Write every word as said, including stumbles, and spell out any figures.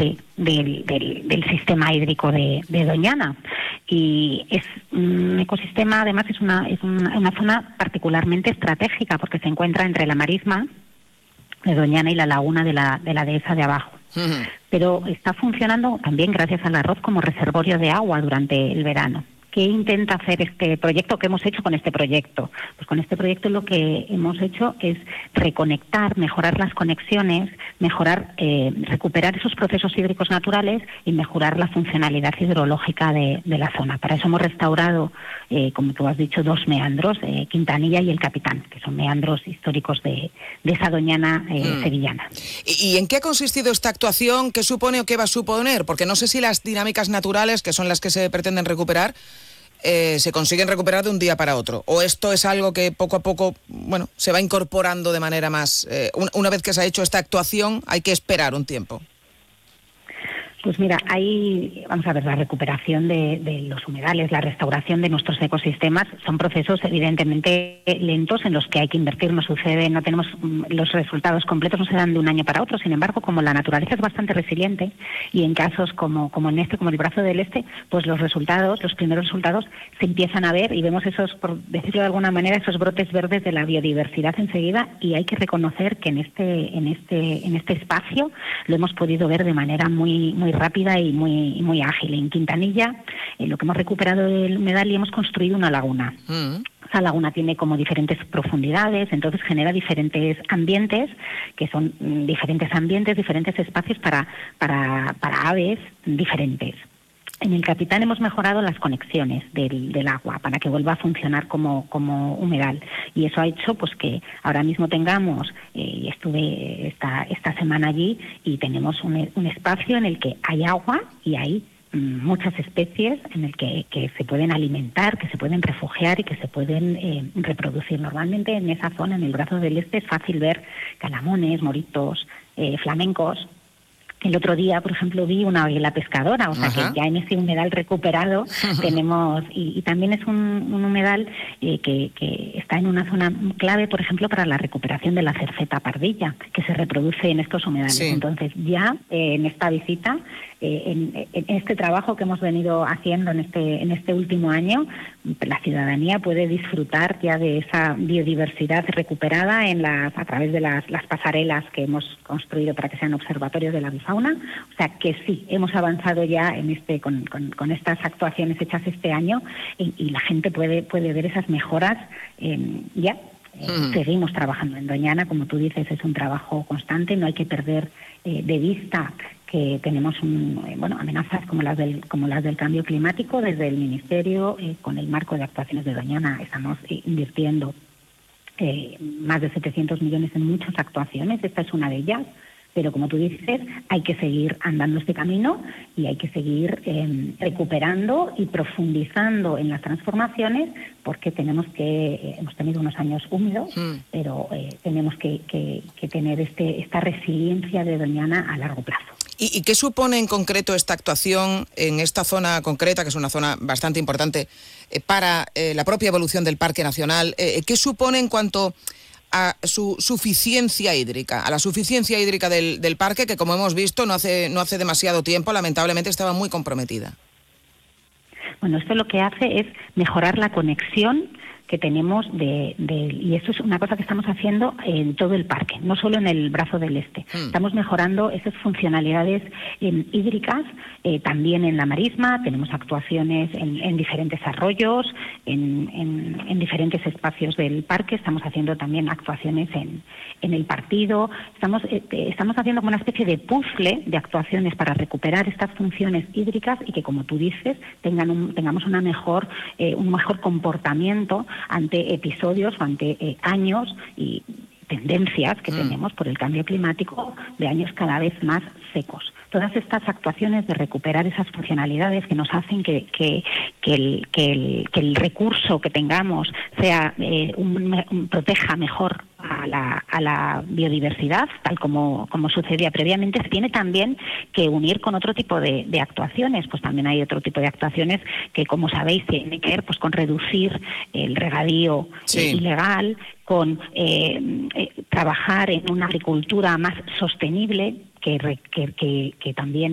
parte del, del, del sistema hídrico de, de Doñana. Y es un ecosistema, además, es una, es una, una zona particularmente estratégica porque se encuentra entre la marisma de Doñana y la laguna de la, de la dehesa de abajo. Uh-huh. Pero está funcionando también gracias al arroz como reservorio de agua durante el verano. ¿Qué intenta hacer este proyecto? ¿Qué hemos hecho con este proyecto? Pues con este proyecto lo que hemos hecho es reconectar, mejorar las conexiones, mejorar, eh, recuperar esos procesos hídricos naturales y mejorar la funcionalidad hidrológica de, de la zona. Para eso hemos restaurado, eh, como tú has dicho, dos meandros, eh, Quintanilla y el Capitán, que son meandros históricos de, de esa Doñana eh, mm. sevillana. ¿Y, ¿Y en qué ha consistido esta actuación? ¿Qué supone o qué va a suponer? Porque no sé si las dinámicas naturales, que son las que se pretenden recuperar, Eh, se consiguen recuperar de un día para otro, o esto es algo que poco a poco, bueno, se va incorporando de manera más, eh, una, una vez que se ha hecho esta actuación hay que esperar un tiempo. Pues mira, hay, vamos a ver, la recuperación de, de los humedales, la restauración de nuestros ecosistemas son procesos evidentemente lentos en los que hay que invertir, no sucede, no tenemos los resultados completos, no se dan de un año para otro. Sin embargo, como la naturaleza es bastante resiliente y en casos como, como en este, como el Brazo del Este, pues los resultados, los primeros resultados se empiezan a ver y vemos esos, por decirlo de alguna manera, esos brotes verdes de la biodiversidad enseguida, y hay que reconocer que en este, en este, en este espacio lo hemos podido ver de manera muy, muy rápida y muy muy ágil. En Quintanilla, eh, lo que hemos recuperado del humedal y hemos construido una laguna. Mm. Esa laguna tiene como diferentes profundidades, entonces genera diferentes ambientes, que son mm, diferentes ambientes, diferentes espacios para, para, para aves diferentes. En el Capitán hemos mejorado las conexiones del, del agua para que vuelva a funcionar como, como humedal, y eso ha hecho pues que ahora mismo tengamos, eh, estuve esta, esta semana allí y tenemos un, un espacio en el que hay agua y hay mm, muchas especies en el que, que se pueden alimentar, que se pueden refugiar y que se pueden eh, reproducir. Normalmente en esa zona, en el Brazo del Este, es fácil ver calamones, moritos, eh, flamencos. El otro día, por ejemplo, vi una águila pescadora, o sea Ajá. que ya en ese humedal recuperado tenemos, y, y también es un, un humedal eh, que, que está en una zona clave, por ejemplo, para la recuperación de la cerceta pardilla, que se reproduce en estos humedales. Sí. Entonces, ya eh, en esta visita, eh, en, en este trabajo que hemos venido haciendo en este, en este último año, la ciudadanía puede disfrutar ya de esa biodiversidad recuperada en las, a través de las, las pasarelas que hemos construido para que sean observatorios de la bifauna. O sea que sí, hemos avanzado ya en este con, con, con estas actuaciones hechas este año, y, y la gente puede puede ver esas mejoras eh, ya. Eh, mm. Seguimos trabajando en Doñana, como tú dices, es un trabajo constante, no hay que perder eh, de vista que tenemos un, eh, bueno, amenazas como las del como las del cambio climático. Desde el Ministerio, eh, con el marco de actuaciones de Doñana, estamos eh, invirtiendo eh, más de setecientos millones en muchas actuaciones. Esta es una de ellas. Pero como tú dices, hay que seguir andando este camino y hay que seguir eh, recuperando y profundizando en las transformaciones, porque tenemos que, eh, hemos tenido unos años húmedos, mm. pero eh, tenemos que, que, que tener este, esta resiliencia de Doñana a largo plazo. ¿Y, ¿Y qué supone en concreto esta actuación en esta zona concreta, que es una zona bastante importante eh, para eh, la propia evolución del Parque Nacional? Eh, ¿Qué supone en cuanto a su suficiencia hídrica, a la suficiencia hídrica del, del parque, que como hemos visto no hace, no hace demasiado tiempo, lamentablemente estaba muy comprometida? Bueno, esto lo que hace es mejorar la conexión que tenemos de, de y esto es una cosa que estamos haciendo en todo el parque, no solo en el Brazo del Este. Mm. Estamos mejorando esas funcionalidades eh, hídricas, eh, también en la marisma. Tenemos actuaciones en, en diferentes arroyos, en, en, en diferentes espacios del parque. Estamos haciendo también actuaciones en, en el partido. Estamos, eh, estamos haciendo como una especie de puzzle de actuaciones para recuperar estas funciones hídricas y que, como tú dices, tengan un, tengamos una mejor, eh, un mejor comportamiento ante episodios o ante eh, años y tendencias que mm. tenemos por el cambio climático de años cada vez más secos. Todas estas actuaciones de recuperar esas funcionalidades que nos hacen que, que, que, el, que, el, que el recurso que tengamos sea eh, un, un, proteja mejor a la, a la biodiversidad, tal como, como sucedía previamente, se tiene también que unir con otro tipo de, de actuaciones. Pues también hay otro tipo de actuaciones que, como sabéis, tiene que ver pues con reducir el regadío sí. eh, ilegal, con eh, eh, trabajar en una agricultura más sostenible, que, que, que, que también